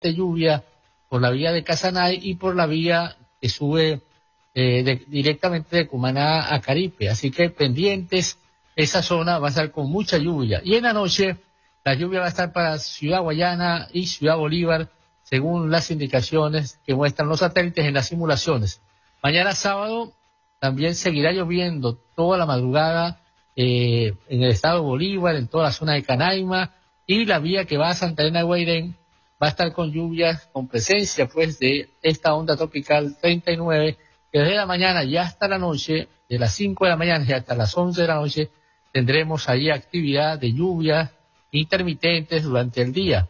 de lluvia por la vía de Casanay y por la vía que sube directamente de Cumaná a Caripe. Así que pendientes, esa zona va a estar con mucha lluvia. Y en la noche, la lluvia va a estar para Ciudad Guayana y Ciudad Bolívar, según las indicaciones que muestran los satélites en las simulaciones. Mañana sábado también seguirá lloviendo toda la madrugada en el estado de Bolívar, en toda la zona de Canaima, y la vía que va a Santa Elena de Guairén va a estar con lluvias, con presencia pues de esta onda tropical 39, que desde la mañana y hasta la noche, de las 5 de la mañana y hasta las 11 de la noche, tendremos ahí actividad de lluvias intermitentes durante el día.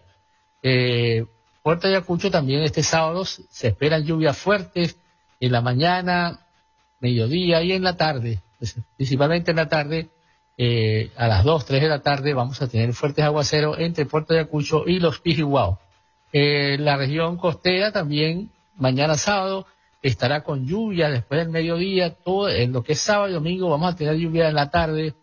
Puerto Ayacucho también este sábado se esperan lluvias fuertes en la mañana, mediodía y en la tarde, principalmente en la tarde, a las 2, 3 de la tarde vamos a tener fuertes aguaceros entre Puerto Ayacucho y Los Pijiguao. La región costera también mañana sábado estará con lluvia después del mediodía, todo en lo que es sábado y domingo vamos a tener lluvia en la tarde.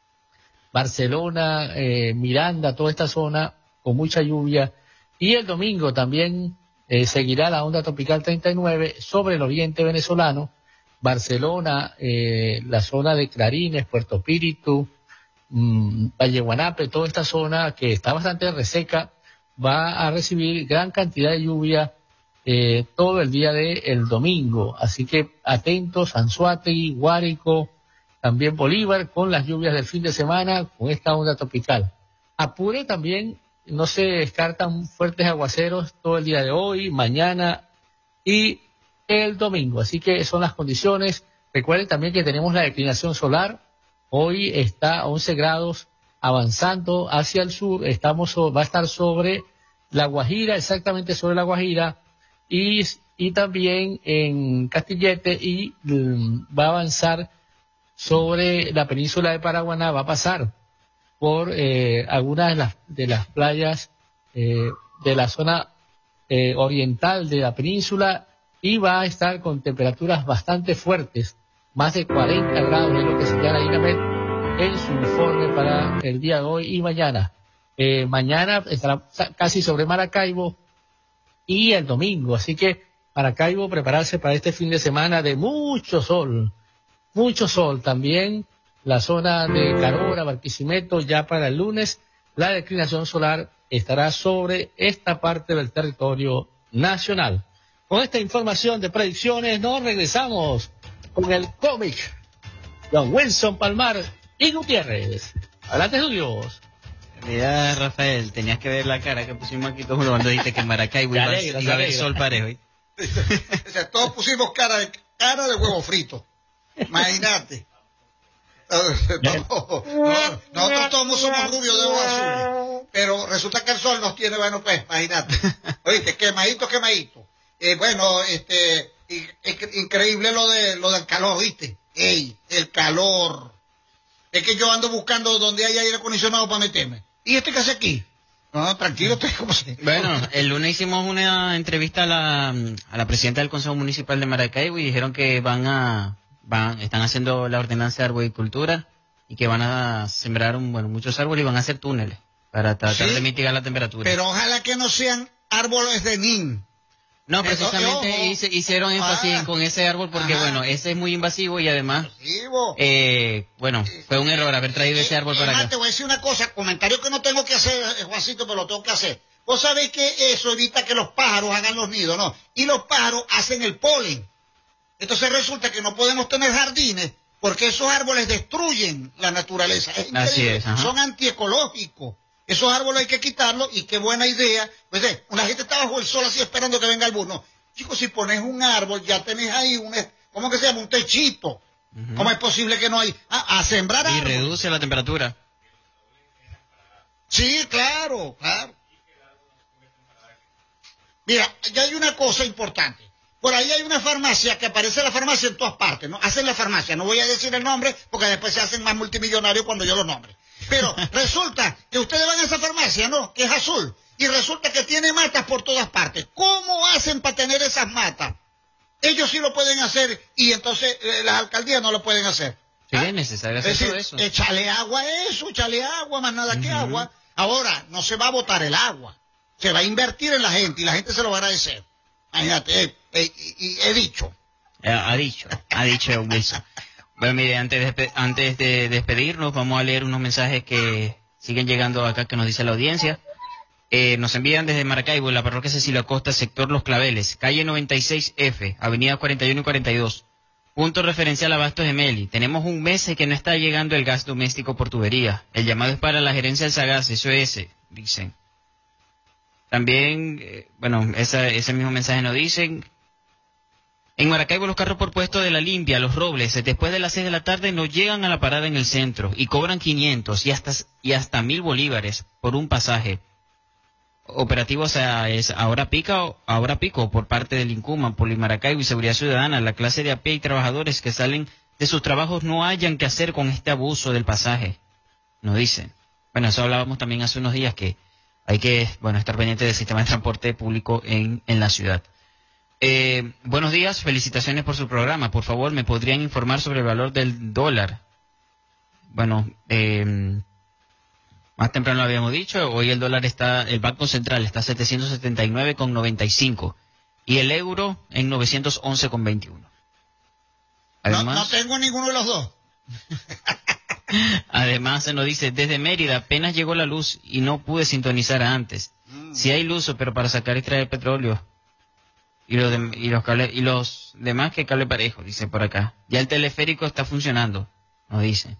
Barcelona, Miranda, toda esta zona con mucha lluvia, y el domingo también seguirá la onda tropical 39 sobre el oriente venezolano, Barcelona, la zona de Clarines, Puerto Píritu, Valle Guanape, toda esta zona que está bastante reseca, va a recibir gran cantidad de lluvia todo el día del domingo, así que atentos, Anzoátegui, Guárico, también Bolívar, con las lluvias del fin de semana, con esta onda tropical. Apure también, no se descartan fuertes aguaceros todo el día de hoy, mañana y el domingo, así que son las condiciones. Recuerden también que tenemos la declinación solar, hoy está a 11 grados, avanzando hacia el sur, va a estar sobre La Guajira, exactamente sobre La Guajira, y también en Castillete, y va a avanzar sobre la península de Paraguaná, va a pasar por algunas de las playas de la zona oriental de la península, y va a estar con temperaturas bastante fuertes, más de 40 grados es lo que señala INAMED en su informe para el día de hoy y mañana. Mañana estará casi sobre Maracaibo y el domingo, así que Maracaibo prepararse para este fin de semana de mucho sol también. La zona de Carora, Barquisimeto, ya para el lunes, la declinación solar estará sobre esta parte del territorio nacional. Con esta información de predicciones nos regresamos con el cómic Don Wilson Palmar y Gutiérrez. Adelante, Julios. Mira, Rafael, tenías que ver la cara que pusimos aquí todos cuando dijiste que en Maracaibo iba a haber sol parejo. O sea, todos pusimos cara de huevo frito. Imagínate. Nosotros todos somos rubios de ojos azules, pero resulta que el sol nos tiene, bueno, pues, imagínate. Oíste, quemadito. Increíble lo del calor, ¿viste? El calor. Es que yo ando buscando donde hay aire acondicionado para meterme. ¿Y este que hace aquí? No, tranquilo, estoy como si... Bueno, el lunes hicimos una entrevista a la presidenta del Consejo Municipal de Maracaibo y dijeron que están haciendo la ordenanza de arboricultura y que van a sembrar muchos árboles y van a hacer túneles para tratar de mitigar la temperatura. Pero ojalá que no sean árboles de nin. No, precisamente hicieron énfasis con ese árbol porque, ese es muy invasivo y además, fue un error haber traído ese árbol para acá. Te voy a decir una cosa, comentario que no tengo que hacer, Juancito, pero lo tengo que hacer. Vos sabéis que eso evita que los pájaros hagan los nidos, ¿no? Y los pájaros hacen el polen. Entonces resulta que no podemos tener jardines porque esos árboles destruyen la naturaleza. Así es. Son antiecológicos. Esos árboles hay que quitarlos y qué buena idea. Pues una gente está bajo el sol así esperando que venga el bus. No, chicos, si pones un árbol ya tenés ahí ¿cómo que se llama? Un techito. ¿Cómo es posible que no hay? A sembrar árboles. Y reduce la temperatura. Sí, claro. Mira, ya hay una cosa importante. Por ahí hay una farmacia que aparece la farmacia en todas partes, ¿no? Hacen la farmacia, no voy a decir el nombre porque después se hacen más multimillonarios cuando yo lo nombre. Pero resulta que ustedes van a esa farmacia, ¿no? Que es azul. Y resulta que tiene matas por todas partes. ¿Cómo hacen para tener esas matas? Ellos sí lo pueden hacer y entonces las alcaldías no lo pueden hacer. Sí, es necesario hacer todo eso. Échale agua a eso, échale agua, más nada que agua. Ahora, no se va a botar el agua. Se va a invertir en la gente y la gente se lo va a agradecer. Imagínate, y he dicho. Ha dicho John Wilson. Bueno, mire, antes de despedirnos, vamos a leer unos mensajes que siguen llegando acá que nos dice la audiencia. Nos envían desde Maracaibo, la parroquia Cecilio Acosta, sector Los Claveles, calle 96F, avenida 41 y 42. Punto referencial Abastos de Meli. Tenemos un mes que no está llegando el gas doméstico por tubería. El llamado es para la gerencia del Sagaz, SOS, dicen. También, ese mismo mensaje nos dicen. En Maracaibo los carros por puesto de La Limpia, Los Robles, después de las 6 de la tarde no llegan a la parada en el centro y cobran 500 y hasta 1.000 bolívares por un pasaje. Operativo, o sea, es ahora pico por parte del INCUMA, Polimaracaibo y Seguridad Ciudadana. La clase de a pie y trabajadores que salen de sus trabajos no hayan que hacer con este abuso del pasaje, nos dicen. Bueno, eso hablábamos también hace unos días, que hay que, estar pendiente del sistema de transporte público en la ciudad. Buenos días, felicitaciones por su programa. Por favor, ¿me podrían informar sobre el valor del dólar? Más temprano lo habíamos dicho, hoy el dólar el Banco Central está a 779,95 y el euro en 911,21. Además, no tengo ninguno de los dos. Además se nos dice, desde Mérida apenas llegó la luz y no pude sintonizar antes. Sí hay luz, pero para sacar y extraer petróleo y los demás que cable parejo, dice por acá. Ya el teleférico está funcionando, nos dice.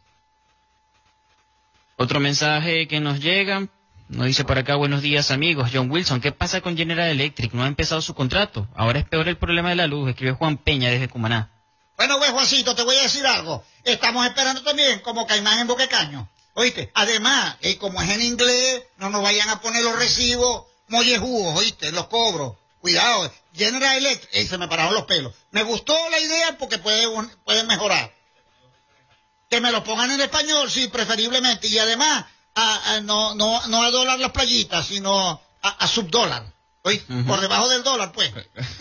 Otro mensaje que nos llega, nos dice por acá, buenos días amigos, John Wilson, ¿qué pasa con General Electric? No ha empezado su contrato, ahora es peor el problema de la luz, escribió Juan Peña desde Cumaná. Bueno, Juancito, te voy a decir algo, estamos esperando también como caimán en Boquecaño, ¿oíste? Además, como es en inglés, no nos vayan a poner los recibos mollejudos, ¿oíste? Los cobros, cuidado, General Electric, se me pararon los pelos, me gustó la idea porque puede mejorar. Que me lo pongan en español, sí, preferiblemente. Y además, no a dólar las playitas, sino a subdólar. ¿Oí? Por debajo del dólar, pues.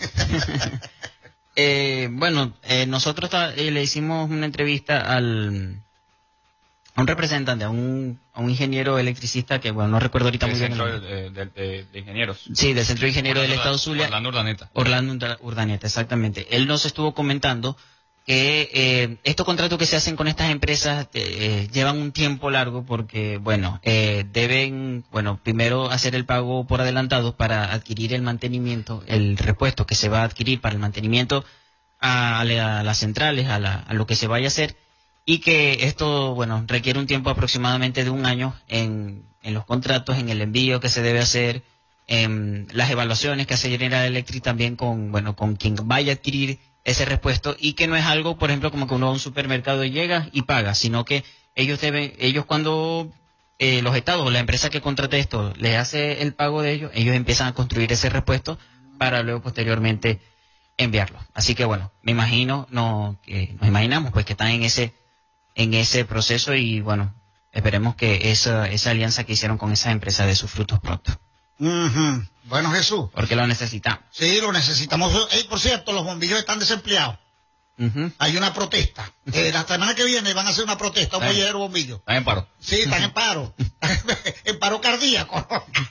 Nosotros le hicimos una entrevista a un representante, a un ingeniero electricista que, no recuerdo ahorita muy bien. Del centro de ingenieros. Sí, del centro de ingenieros del Estado Zulia. Orlando Urdaneta, exactamente. Él nos estuvo comentando que estos contratos que se hacen con estas empresas llevan un tiempo largo porque, deben, primero hacer el pago por adelantado para adquirir el mantenimiento, el repuesto que se va a adquirir para el mantenimiento a las centrales, a lo que se vaya a hacer, y que esto, requiere un tiempo aproximadamente de un año en los contratos, en el envío que se debe hacer, en las evaluaciones que hace General Electric también con quien vaya a adquirir ese repuesto, y que no es algo, por ejemplo, como que uno a un supermercado llega y paga, sino que ellos cuando los estados o la empresa que contrate esto les hace el pago de ellos empiezan a construir ese repuesto para luego posteriormente enviarlo. Así que nos imaginamos pues que están en ese proceso y esperemos que esa alianza que hicieron con esa empresa dé sus frutos pronto. Bueno, Jesús. Porque lo necesitamos. Sí, lo necesitamos. Por cierto, los bombillos están desempleados. Hay una protesta. La semana que viene van a hacer una protesta, un bollero bombillo. ¿Están en paro? Sí, están en paro. En paro cardíaco.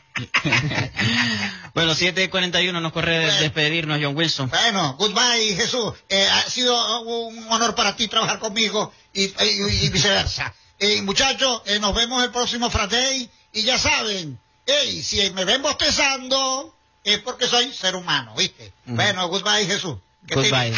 7:41 nos corre despedirnos, John Wilson. Bueno, goodbye, Jesús. Ha sido un honor para ti trabajar conmigo y viceversa. Muchachos, nos vemos el próximo Friday y ya saben, si me ven bostezando es porque soy ser humano, ¿viste? Bueno, goodbye, Jesús. Goodbye.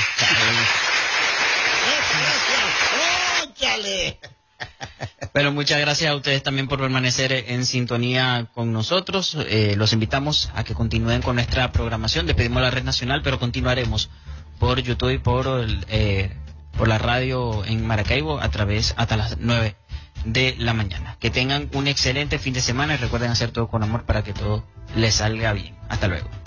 Bueno, muchas gracias a ustedes también por permanecer en sintonía con nosotros. Los invitamos a que continúen con nuestra programación. Despedimos la red nacional, pero continuaremos por YouTube y por la radio en Maracaibo hasta las 9 de la mañana. Que tengan un excelente fin de semana y recuerden hacer todo con amor para que todo les salga bien. Hasta luego.